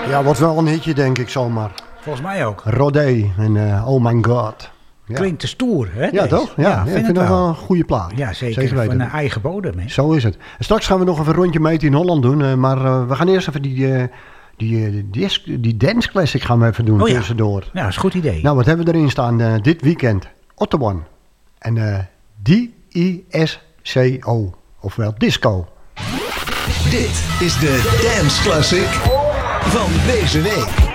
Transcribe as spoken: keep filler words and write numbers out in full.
Ja, wordt wel een hitje, denk ik zomaar. Volgens mij ook. Rodé en uh, Oh My God. Ja. Klinkt te stoer, hè? Ja, deze? toch? Ja, ja ja, vind ik vind het het wel wel een goede plaat. Ja, zeker. Zeker weten. Van een eigen bodem, hè? Zo is het. En straks gaan we nog even een rondje meten in Holland doen. Uh, maar uh, we gaan eerst even die, uh, die, uh, disc, die dance classic gaan we even doen oh, ja. tussendoor. Ja, dat is een goed idee. Nou, wat hebben we erin staan uh, dit weekend? Ottawan. En uh, D I S C O. Ofwel disco. Dit is de Dance Classic van deze week.